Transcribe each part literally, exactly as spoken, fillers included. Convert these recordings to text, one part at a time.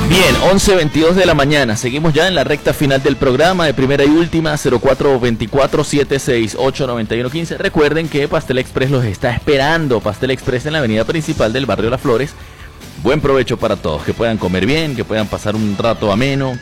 Bien, once veintidós de la mañana, seguimos ya en la recta final del programa de primera y última, cero cuatro veinticuatro, setenta y seis, ochenta, noventa y uno, quince. Recuerden que Pastel Express los está esperando, Pastel Express en la avenida principal del barrio Las Flores. Buen provecho para todos, que puedan comer bien, que puedan pasar un rato ameno,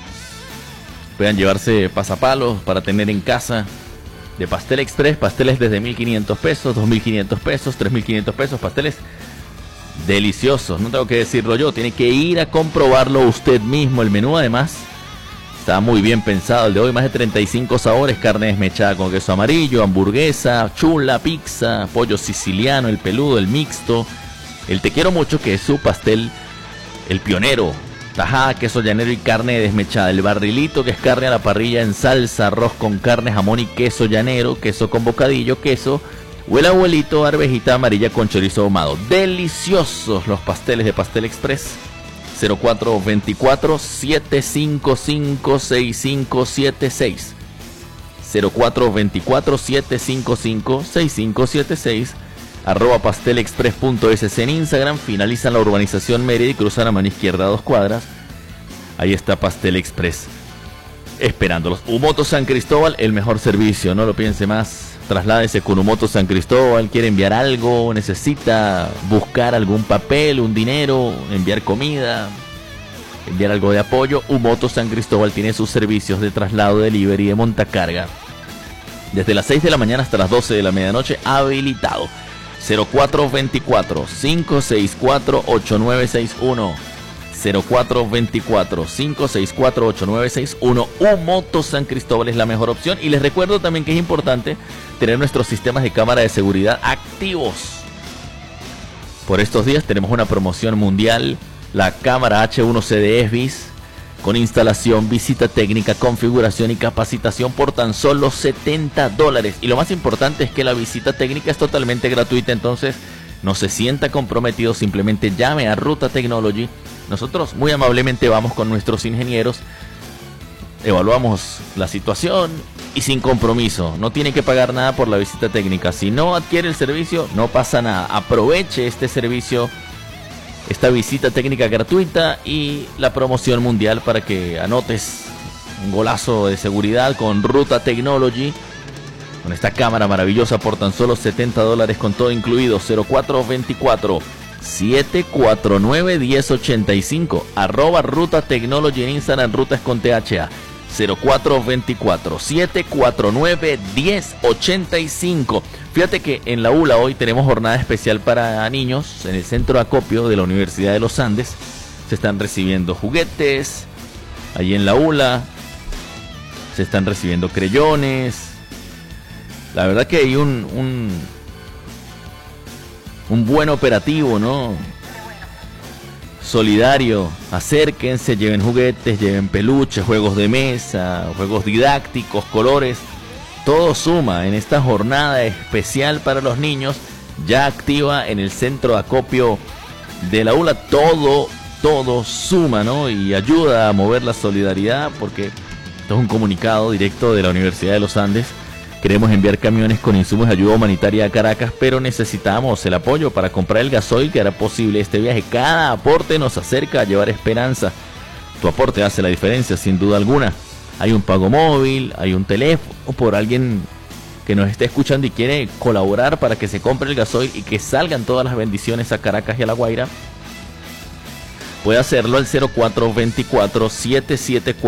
puedan llevarse pasapalos para tener en casa. De Pastel Express, pasteles desde mil quinientos pesos, dos mil quinientos pesos, tres mil quinientos pesos, pasteles deliciosos, no tengo que decirlo yo, tiene que ir a comprobarlo usted mismo. El menú además está muy bien pensado, el de hoy más de treinta y cinco sabores, carne desmechada con queso amarillo, hamburguesa, chula, pizza, pollo siciliano, el peludo, el mixto, el te quiero mucho que es su pastel, el pionero, tajada, queso llanero y carne desmechada, el barrilito que es carne a la parrilla en salsa, arroz con carne, jamón y queso llanero, queso con bocadillo, queso, o el abuelito, arvejita amarilla con chorizo ahumado. Deliciosos los pasteles de Pastel Express. Cero cuatro veinticuatro, setecientos cincuenta y cinco, sesenta y cinco setenta y seis. Cero cuatro veinticuatro, setecientos cincuenta y cinco, sesenta y cinco setenta y seis. Arroba pastelexpress.es en Instagram. Finalizan la urbanización Mérida y cruzan a mano izquierda a dos cuadras. Ahí está Pastel Express esperándolos. Humoto San Cristóbal, el mejor servicio, no lo piense más. Trasládese con Humoto San Cristóbal, quiere enviar algo, necesita buscar algún papel, un dinero, enviar comida, enviar algo de apoyo. Humoto San Cristóbal tiene sus servicios de traslado, delivery, de montacarga. Desde las seis de la mañana hasta las doce de la medianoche, habilitado. Cero cuatro veinticuatro, cinco seis cuatro, ocho nueve seis uno. Cero cuatro veinticuatro, cinco seis cuatro, ocho nueve seis uno. Humoto San Cristóbal es la mejor opción. Y les recuerdo también que es importante tener nuestros sistemas de cámara de seguridad activos. Por estos días tenemos una promoción mundial, la cámara H uno C de ESBIS, con instalación, visita técnica, configuración y capacitación por tan solo setenta dólares. Y lo más importante es que la visita técnica es totalmente gratuita, entonces no se sienta comprometido, simplemente llame a Ruta Technology. Nosotros muy amablemente vamos con nuestros ingenieros, evaluamos la situación y sin compromiso. No tiene que pagar nada por la visita técnica. Si no adquiere el servicio, no pasa nada. Aproveche este servicio, esta visita técnica gratuita y la promoción mundial para que anotes un golazo de seguridad con Ruta Technology. Con esta cámara maravillosa por tan solo setenta dólares con todo incluido. Cero cuatro veinticuatro, setecientos cuarenta y nueve, diez ochenta y cinco. Arroba Ruta Technology en Instagram, rutas con T H A. Cero cuatro veinticuatro, setecientos cuarenta y nueve, diez ochenta y cinco. Fíjate que en la U L A hoy tenemos jornada especial para niños en el centro de acopio de la Universidad de los Andes. Se están recibiendo juguetes allí en la U L A, se están recibiendo creyones. La verdad que hay un, un, un buen operativo, ¿no? Solidario. Acérquense, lleven juguetes, lleven peluches, juegos de mesa, juegos didácticos, colores. Todo suma en esta jornada especial para los niños, ya activa en el centro de acopio de la U L A. Todo, todo suma, ¿no? Y ayuda a mover la solidaridad, porque esto es un comunicado directo de la Universidad de los Andes. Queremos enviar camiones con insumos de ayuda humanitaria a Caracas, pero necesitamos el apoyo para comprar el gasoil que hará posible este viaje. Cada aporte nos acerca a llevar esperanza. Tu aporte hace la diferencia, sin duda alguna. Hay un pago móvil, hay un teléfono, o por alguien que nos esté escuchando y quiere colaborar para que se compre el gasoil y que salgan todas las bendiciones a Caracas y a La Guaira. Puede hacerlo al cero cuatro veinticuatro, setecientos setenta y cuatro.